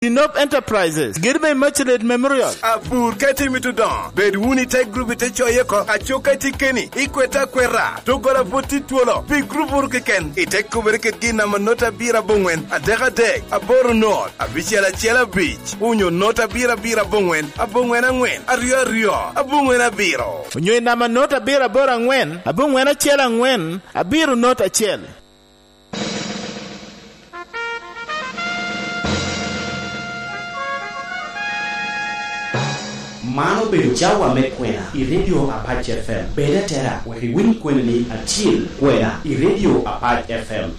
Sinop Enterprises, Girbe Merchant Memorial. Apur kati mitudon. Bedwuni te grupi te choyeko. Achoka tikeni. Ikweta kwera. Togora poti tuolo. Pi grupu rukiken. Itek kuberike gina manota bira bungwen. Adeka dek. Aboru North. Abichela Chela Beach. Unyo nota bira bungwen. Abungwen angwen. Ario. Abungwen abiro. Unyo inama nota bira bora ngwen. Abungwen achela ngwen. Abiru nota chela. Mano bedo jawa me kwena I radio Apache FM. Beda tera wari win kwena ni atil kwena I radio Apache FM.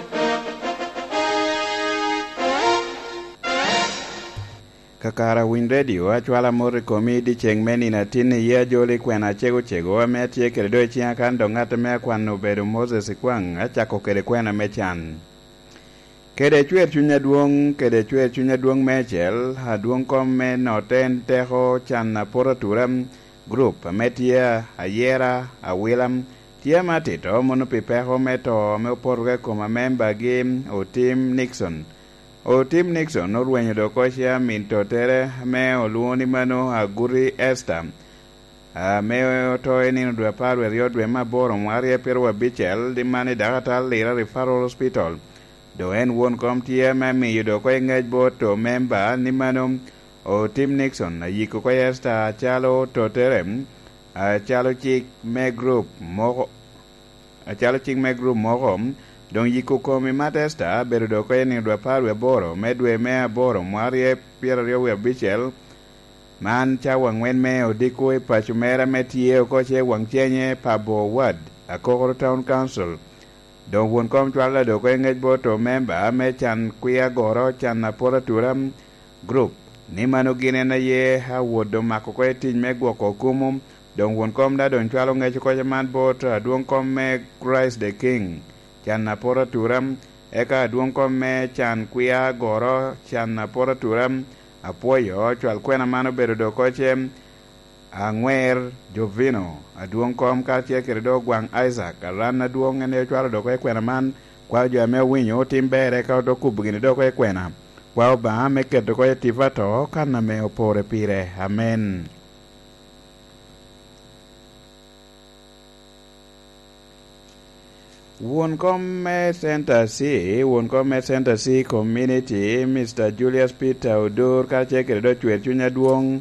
Kakara Win Radio achwala mori komidi cheng meni na tini ya joli kwena chego wa metie keredo chiya kando ngata mea kwano bedo Moses Kwang achako kere kwena mechan. Kede chwer chunya duong mechel duong kom me noten teho chan na poraturam group metia ayera awilam tia matito mono pipeho meto me oporge koma member game o team Nixon orwenyo dokoshia minto tere me oluoni mano aguri Esther me otoe nino dwe parwe riodwe maboro mwarie pirwa bichel di mani dagatal lira referral hospital do en won kom tie ma mi yudo ko ngej bo to member ni mano o team Nixon yiko ko esta chalo to terem chalo chik me group mo don yiko ko mi matesta bedo do ko ni do parwe boro medwe me boro mwarie piero we bichel man chawa ngwen me odiko e pachumera metie ko che wang chenye pabo ward akoro town council don won kom twala do ko ngej bo to member me chan kuya goro chan na poraturam group ni mano gine na ye ha wodo mako ko tin me gwoko kumum don won kom da don twalo ngej ko man bo to don kom me Christ the King chan na poraturam eka don kom me chan kuya goro chan na poraturam apoyo twal kwena mano bedo do ko chem angwer Jovino aduong kom ka tie keredo gwang Isaac ran aduong ene chwalo do ko kwena man kwa jo me winyo timbere ka do kubugini do ko kwena kwa ba me kedo ko tivato kana me opore pire amen. Won kom Center C community Mr. Julius Peter Odur ka tie keredo chwer chunya duong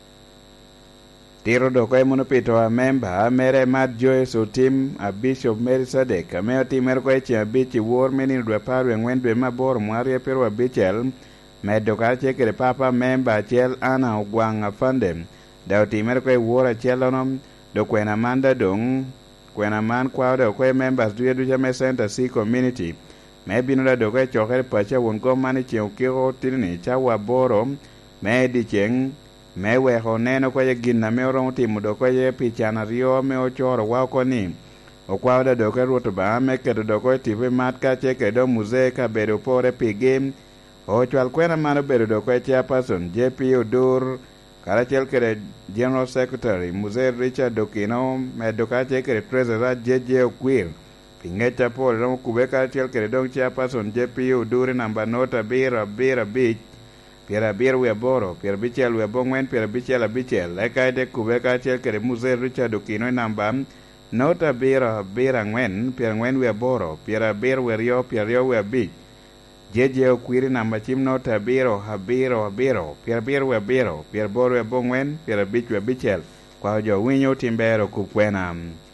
tiro do ko mono pito a member mere mad Joyce Otim a Bishop Mary Sadek a me timer ko e bichi wor meni do parwe ngwen be mabor mwari pero a bichel me do ka chekere papa member chel ana ogwang afandem da timer ko e wor a chelonom do kwena manda dong kwena man kwa do ko members do yedu jame Center C community me bino do ko choker pacha won ko mani che okiro tinni chawa boro me di cheng me weho neno ko ye ginna me oro timo do ko ye pichana rio me ochoro wa ko ni o kwa da do ko ruto ba me ke do ko tive mat ka che ke do muze ka bedo pore pi game o chwal kwena mano bedo do ko chairperson JP Odur kala chel ke general secretary muze Richard Dokino me do ka che ke treasurer JJ Okwir pingeta pole no kubeka chel ke do chairperson JP Odur namba nota bira beach Piera bir we boro, pier bichel we bongwen, pier bichel a bichel. Eka de kubeka chel kere muze Richard Okino nambam. Nota bira ngwen, pier ngwen we boro, piera bir we rio, pier rio we bich. Jeje Okwiri namba chim nota biro, pier bir we biro, pier boro we bongwen, pier bich we bichel. Kwa jo winyo timbero kukwena.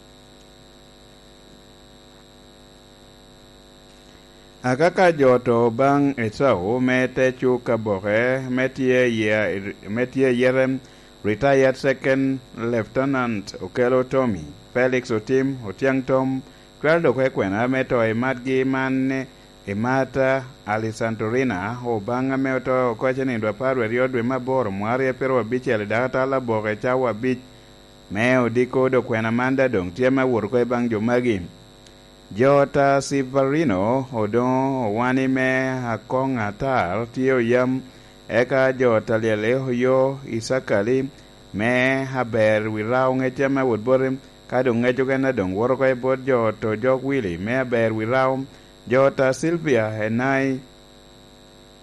Akaka joto bang Esau mete chuka bohe metie yerem retired second lieutenant Okelo Tommy Felix Otim Otiang Tom kwaldo kwena meto ematgi man emata Alisantorina obanga meto koche nindo parwe riodwe maboro mwari pero bichel data la bohe chawa bich me odiko do kwena manda dong tiema wurko bang jomagi Jota Sivarino odon wani me hakong atar tio yam eka jota lele yo isakali me haber wirao ngechema wudborim kado ngejogena dong woro ko bod joto jok wili me haber wirao Jota Sylvia Henai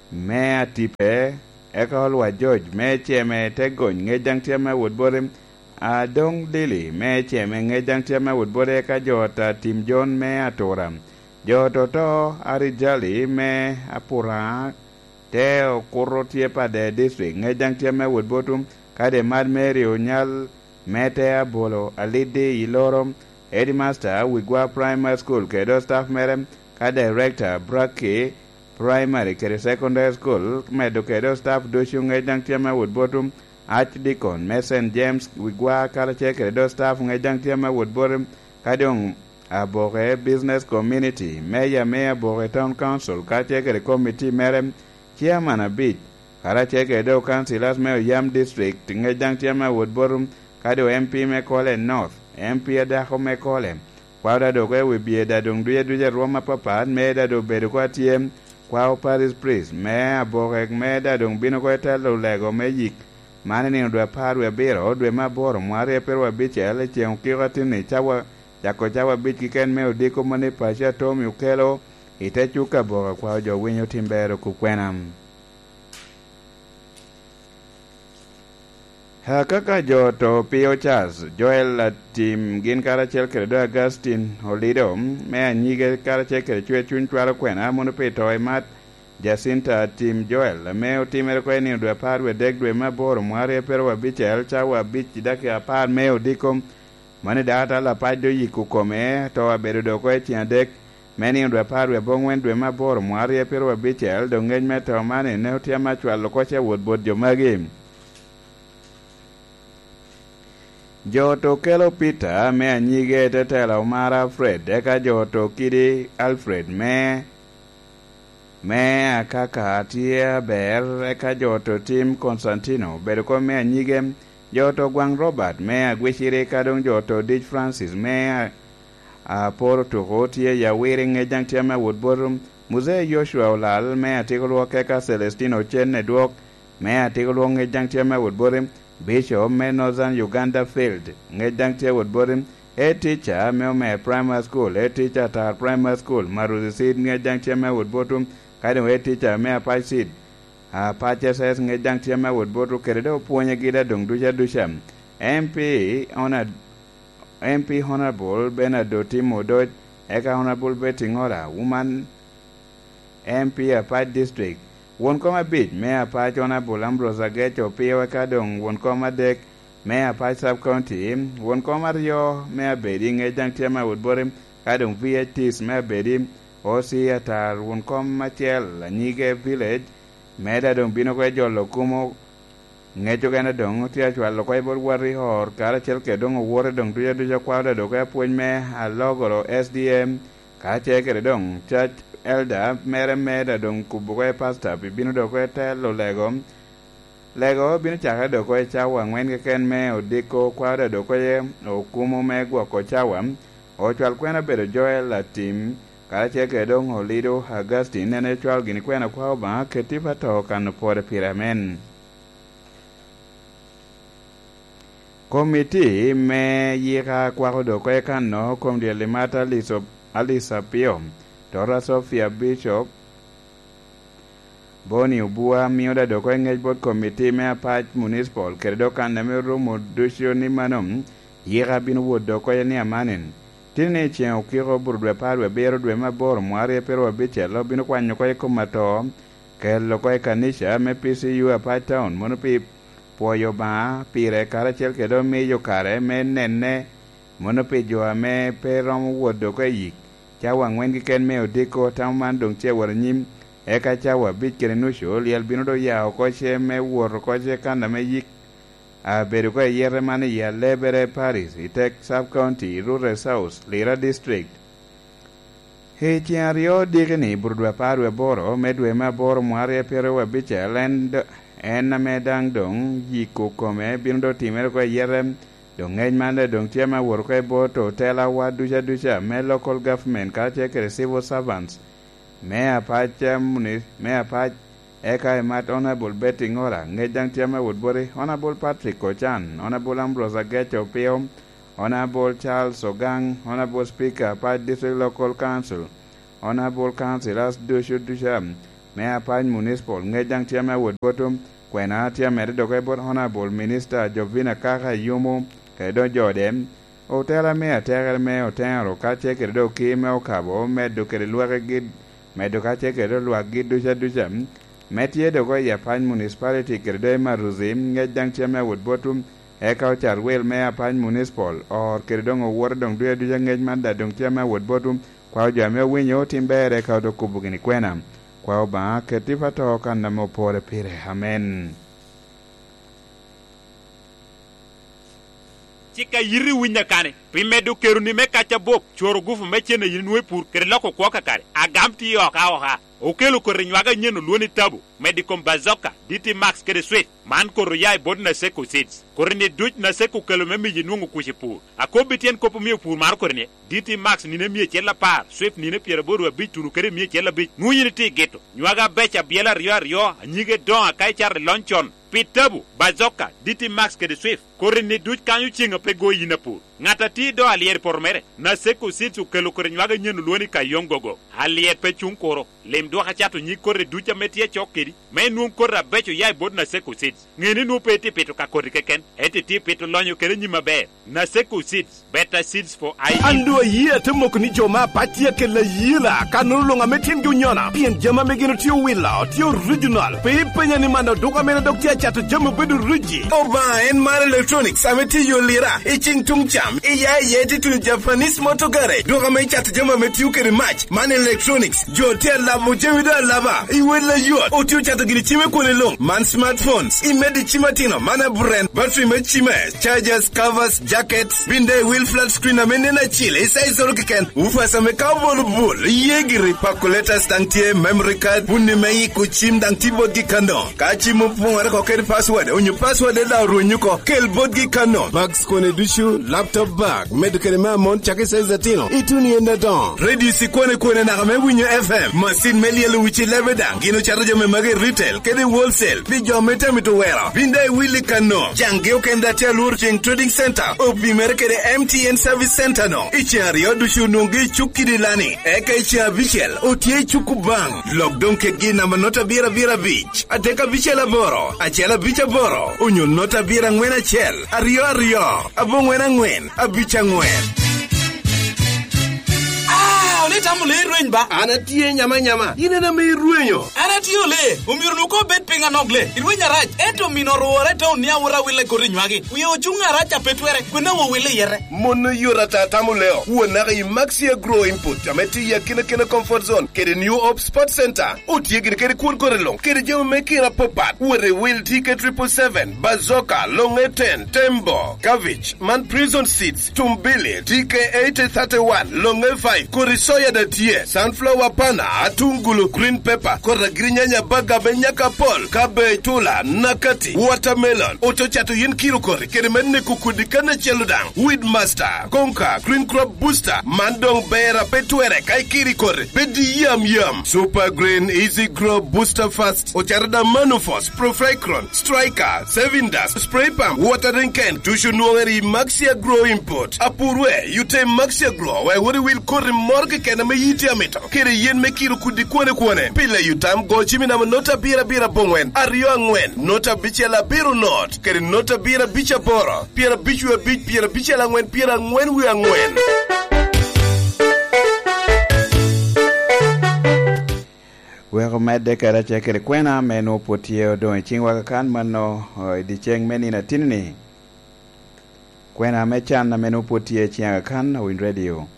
me atipe eka olwa George me cheme tegony ngejang tiama woodbore Dong Lili me cheme ngejang tiama woodbore eka jota Tim John me atora jototo Arijali me apura te okuro tiepa de district ngejang tiama woodbotum kade mad Mary Onyal mete abolo alidi iloro headmaster Wigwa Primary School kedo staff merem ka director Brake Primary kede secondary school medo kedo staff doshu ngejang tiama woodbotum Archdeacon Mason James Wigwa karache kedo staff ngejang tiama woodbotum kadong aboge business community mayor aboge town council karache kede committee merem chairman abit karache kedo councilors mayor Yam district ngejang tiama woodbotum kado MP Mekole North MP adako Mekole kwada do kwe wibie da dong duye Roma papa me da do bedo kwa tiem kwa Paris Priest me aboke me da dong bino kwa telo lego me yik mane ni ndo paru ya biro dwe maboro mware pero abiche ale chen kigati ni chawa jako chawa bich ken me odiko mane pasha Tom Ukelo itechuka boga kwa jo winyo timbero kukwenam Kaka joto Pio Charles Joel Tim gin karachel kredo Augustine Holido me anyige karachel kre chwe chun chwaro kwena mono pito emat Jacinta Tim Joel me otimere kweni dwe par we dek dwe maboro mware pero wabichel chawa bich dake apar me odikom mane data la pajo yiku kome to abedo do kwe tiandek meni dwe par we bongwen dwe maboro mware pero wabichel do ngeny meto mane ne otiama chwalo koche woodbod jomagi Joto Kelo Peter me anyige tetela Omara Fred eka joto Kidi Alfred me akaka atia ber eka joto Tim Constantino bedo ko me anyige joto Gwang Robert me agwishire kadong joto Dich Francis me aporo toko tie yawiri ngejang tiama woodborum Muse Joshua Olal me atikolo keka Celestino Chen Nedwok me atikolo ngejang tiama woodborum Bishop me Northern Uganda Field ngejang tia woodborum teacher me primary school teacher tar primary school Maruzi Seed ngejang tia me woodbotum kaido teacher me Apache Seed ngejang tia me woodbotu keredo puonye gida dong dusha MP Honorable Benado Timodoj eka Honorable Betingora woman MP Apache District Won koma bit me Apache Honorable Ambrose Agecho Pio kadong won koma dek me Apache Sub County won koma rio me abedi ngejang tiama woodborum kadong VHTs me abedi osi atar won koma tiel nyige village me da dong bino kwe jolo kumo ngejo gana dong tia chwalo kwe bor wari hor kara chel ke dong wore dong duya kwada do kwe puony me alogoro SDM ka chekere dong church elder mere da dong kubuko pastor bino do ko telo lego bino chaka do ko chawa ngwen ke ken me odiko kwada do ko okumo me gwo ko chawa o chwal kwena bedo Joel Tim kara cheke dong Holido Augustine ne chwal gini kwena kwa ba ketifa to kan por piramen komiti me yika kwa do ko kan no kom de limata Alisa Pio Tora Sophia Bishop Boni Ubua Mioda doko engage board committee me Apache municipal keredo kan neme rumo dusio ni manom yega binu wood doko ni amanin tine chen okiro burdwe parwe bero dwe mabor mwari pero bichelo binu kwanyo ko komato kelo ko kanisha me PCU Apache town monopi poyo ba pire karachel kedo me yo kare me nenne monopi jo ame perom wood doko yik chawa ngwen ki ken me odiko tamman dong che war nyim eka chawa bich kene nusho liel bino do yao ko che me wor ko che kanda me yik a beru ko yere mane ya lebere Paris itek sub county rural south Lira district he chiario digni burdwa parwe boro medwe ma boro mware pero wa biche land en me dang dong yiko kome bino do timer ko yere dong ngej mande dong tiama wor ko boto tela wa dusha me local government ka che civil servants me Apache eka emat Honorable Betty Ngora ngejang tiama woodbore Honorable Patrick Kochan Honorable Ambrose Agecho Pio Honorable Charles Ogang Honorable Speaker Apache District Local Council Honorable Councilors dusha me apany municipal ngejang tiame wod botum kwena tiame do ke bot honorable minister Jovina Kaka Yumo ke do jodem o tela me atere me o tenro ka che ke do ki me o kabo me do ke luare gid me do ka che ke do luare gid duja me tie do ko ya apany municipality ke do maruzim ngejang tiame wod botum e ka char wel me apany municipal or ke do ngor dong duja ngej manda dong tiame wod botum kwa jame winyo timbere ka do kubugini kwena kwa ba ke tifato kanda mo pore pire amen chika yiri winya kane primedo keruni me kacha bok choro gufu me chene yinwe pur kerlako kwa kakare agamti yo ka okelo ko rinywaga nyeno luoni tabu medicom bazoka DT Max kede sweet man ko royai bod na seko seeds korne duj na seko kelo memi yinungu kushipur akobitien kopo mi pur mar korne DT Max nine mi chela par sweet nine piera bodu abitunu kede mi chela bit nuyini ti geto nywaga becha biela rio anyige don akai char lonchon pitabu bazoka DT Max kede swift korne duj kanyu chinga pego yinapur ngata ti do alier pormere na seko seeds ukelo kornywaga nyeno luoni kayongogo alier pechun koro lem do chato nyi korre duja metie chokeri me num korra becho yai bod na seko seeds ngeni nu peti peto ka korri keken eti ti peto lonyo kere nyima be na seko seeds better seeds for I ando yie temo kuni joma patia ke la yila kanulu nga metien gunyona pien jama megino tio willa tio regional pe penya ni manda doka mena doktia chato jama bedu ruji oba en mar electronics ameti yo lira iching tungcham iya yeti tu Japanese motor garage doka me chato jama metiu kere match man electronics jotel la mujewida lava iwela yot otiu chato gini chime kone long man smartphones imedi chimatino mana brand battery me chime chargers covers jackets binde wheel flat screen amene na chile isa isoro kiken ufasa me kabol bol yegiri pakuleta stangtie memory card bunni me kuchim dang tibot gi kando kachi mu pungare ko ker password onyu password da runyuko kel bot gi kando bags kone dushu laptop bag medikere ma mon chake size tino ituni enda don radio sikone na me winyo FM machine melielo wichi lebedang gino charge me mage retail kede wholesale bi jomete mitowera binde willy kano jange okenda telur ching trading center opi merkede MTN service center no ichari odushu nungi chukidi lani eka ichia bichel otie chukubang lockdown ke gina manota bira beach ateka bichela boro achela bicha boro unyo nota bira ngwena chel ario abongwena ngwen abicha ngwen Tamu le rueny ba ana tie nyama inena me ruenyo ana tio le umirnu ko bet pinga nogle irwenya raj eto minoro to nia wura wile korinywagi uyo chunga racha petwere kuna wo wile yere mono yorata tamu leo wona ga maxia grow input ameti ya kina comfort zone kede new op sport center utie gire kede kun korelong kede jemo mekira popat wore will ticket 777 bazoka long 10 tembo cabbage man prison seats tumbili TK831 long 5 korisoya da tie sunflower pana atungulu green pepper kora grinyanya baga benyaka pol cabbage tula nakati watermelon otochato yin kilo kore kede menne kukudi kana cheludang weed master konka green crop booster mandong bera petwere kaikiri kore bedi yam super green easy grow booster fast ocharda manufos profecron striker sevindas spray pump watering can tushu nuongeri maxia grow import apurwe yute maxia grow we wori will kore morgue kena me yiti amito kere yen me kiro kudi kwane pile yutam go chimina nota bira bongwen ario angwen nota bichela biru not kere nota bira bicha boro pira bichwe bich pira bichela ngwen pira ngwen wi angwen wego medde kara chekere kwena meno potie do chingwa kan mano di cheng menina tinni kwena mechan na meno potie chianga kan win radio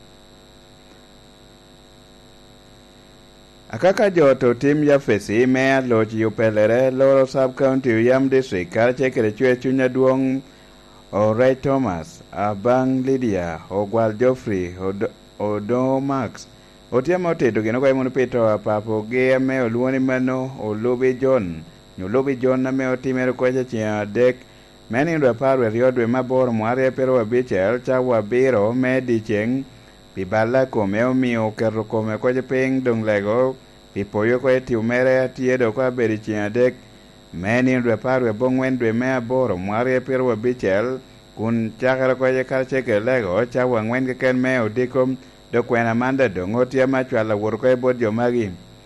akaka joto tim ya fesi mea loch yupelere loro sub county yam district kara chekere chwe chunya duong Ray Thomas abang Lydia ogwal Geoffrey odo Max otiamo tedo gino kwa imuno pito apapo ge me oluoni mano olobi John na me otimero kwa chia dek meni ndo parwe riodwe mabor mware pero wabichel chawa biro me dicheng pibala kome omiyo kero kome kwa ping dong lego pipoyo kwa tiumere tiedo kwa beri chia dek meni ndo parwe bongwen dwe me aboro mware pero wabichel kun chakara kwa cheke lego chawa ngwen keken me odikom do kwena manda do ngotia machwala wor ko bod jomagi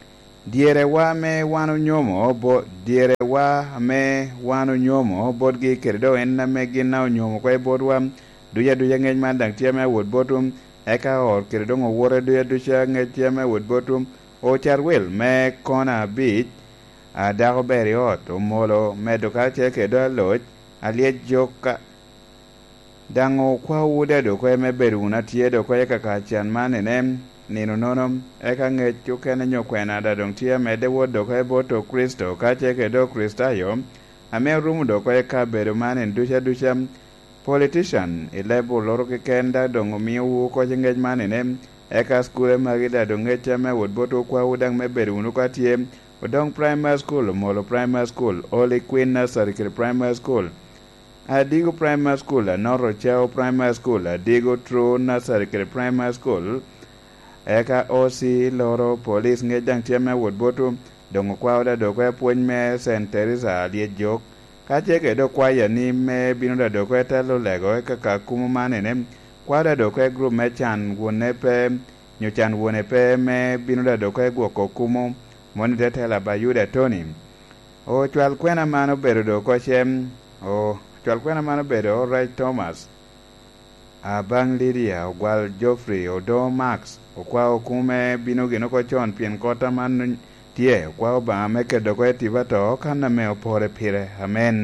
diere wa me wano nyomo bo diere wa me wano nyomo bod gi kerdo en na me gin na nyomo ko bod wa duya ngej man dang tiame wod botum eka or kerdo ngo wore duya ngej tiame wod botum o charwel me kona beach a dago beriot o molo me doka cheke do loj aliet joka dango kwa wude do ko me beruna tiedo ko eka chan manene nino nonom eka ngechu kene nyokwena da dong tia mede wodo ko boto Kristo ka cheke do Kristayo ame rumu do ko eka bedo manen dusha politician ilebo loro ke kenda dong mi wu ko ngej manene eka skule magida dong ngecha me wod boto kwa udang me berunu ka tie odong primary school molo primary school Holy Queen Nursery primary school adigo primary school Noro Chao primary school adigo True Nursery primary school eka osi loro police ngejang tiame wod botu dongo kwawda do ko puonj me St Teresa liet jok ka cheke do kwaya ni me bino da do ko telo lego kaka kumu manene kwada do ko group me chan wone pe nyochan wone pe me bino da do ko gwoko kumu monite tela bayuda Tony o chwal kwena mano bedo do ko chem o chwal kwena mano bedo Ray Thomas abang Lydia ogwal Geoffrey odo Max okwa okume bino gino ko chon pien kota man tie okwa ba meke do ko tiba to kana me opore pire amen.